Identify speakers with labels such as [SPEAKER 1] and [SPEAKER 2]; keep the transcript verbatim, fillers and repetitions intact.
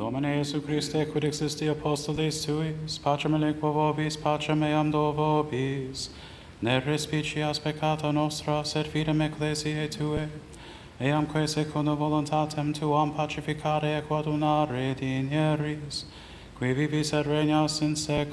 [SPEAKER 1] Domine Iesu Christe, quid existi apostolis tuis, pacem aliquo vobis, pacem eam do vobis, ne respicias peccata nostra, sed fidem ecclesiae Tuae, eamque secundo voluntatem Tuam pacificare et coadunare dinieris, qui vivis et regnas in saecula